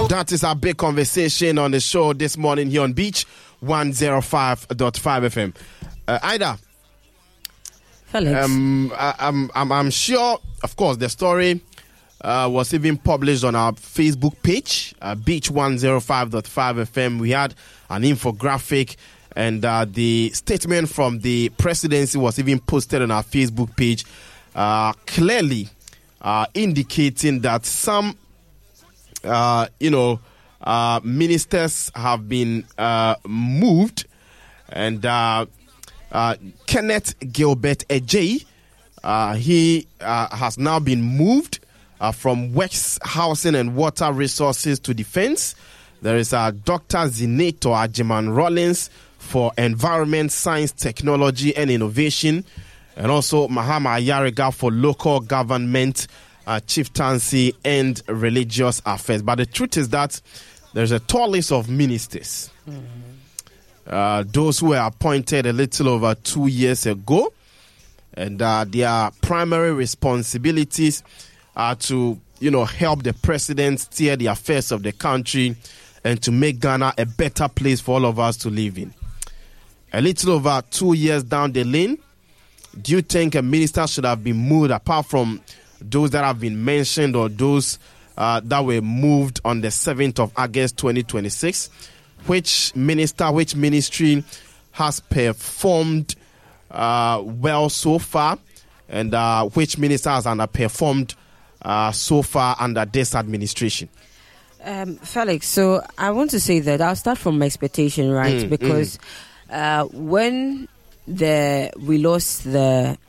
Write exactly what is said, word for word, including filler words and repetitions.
That is our big conversation on the show this morning here on Beach one oh five point five F M. Uh, Ida, Felix. Um, I, I'm, I'm, I'm sure, of course, the story uh, was even published on our Facebook page, uh, Beach one oh five point five F M. We had an infographic, and uh, the statement from the presidency was even posted on our Facebook page, uh, clearly uh, indicating that some, uh, you know, uh, ministers have been uh, moved, and uh, Uh, Kenneth Gilbert Ejay, uh, he uh, has now been moved uh, from Works, Housing and Water Resources to Defense. There is uh, Doctor Zineto Ajiman Rollins for Environment, Science, Technology and Innovation, and also Mahama Ayariga for Local Government, uh, Chieftaincy and Religious Affairs. But the truth is that there's a tall list of ministers. Mm-hmm. Uh, those who were appointed a little over two years ago, and uh, their primary responsibilities are to, you know, help the president steer the affairs of the country and to make Ghana a better place for all of us to live in. A little over two years down the lane, do you think a minister should have been moved apart from those that have been mentioned or those uh, that were moved on the seventh of August twenty twenty-six? Which minister, which ministry has performed uh, well so far, and uh, which minister has underperformed uh, so far under this administration? Um, Felix, so I want to say that I'll start from my expectation, right? Mm, because mm. Uh, when the we lost the